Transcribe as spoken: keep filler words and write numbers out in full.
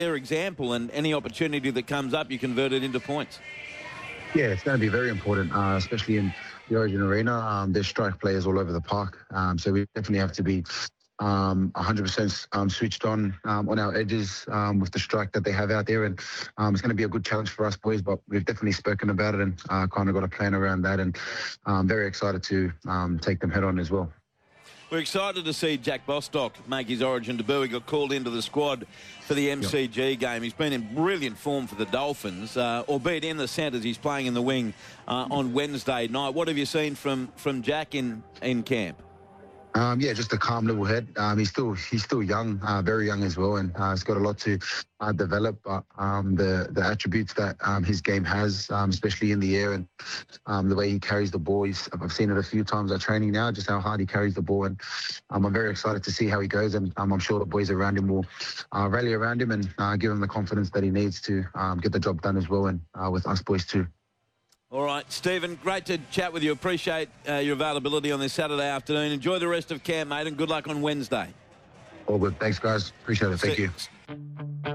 their example, and any opportunity that comes up, you convert it into points. Yeah, it's going to be very important, uh, especially in the Origin Arena. Um, there's strike players all over the park, um, so we definitely have to be um, one hundred percent um, switched on um, on our edges um, with the strike that they have out there, and um, it's going to be a good challenge for us boys. But we've definitely spoken about it and uh, kind of got a plan around that, and I'm very excited to um, take them head on as well. We're excited to see Jack Bostock make his Origin debut. He got called into the squad for the M C G yep. game. He's been in brilliant form for the Dolphins, uh, albeit in the centres. He's playing in the wing uh, on Wednesday night. What have you seen from, from Jack in, in camp? Um, yeah, just a calm level head. Um, he's still he's still young, uh, very young as well, and uh, he's got a lot to uh, develop. But um, the the attributes that um, his game has, um, especially in the air, and um, the way he carries the ball, he's, I've seen it a few times at training now, just how hard he carries the ball, and um, I'm very excited to see how he goes, and um, I'm sure the boys around him will uh, rally around him and uh, give him the confidence that he needs to um, get the job done as well, and uh, with us boys too. All right, Stephen, great to chat with you. Appreciate uh, your availability on this Saturday afternoon. Enjoy the rest of camp, mate, and good luck on Wednesday. All good. Thanks, guys. Appreciate it. Thank you.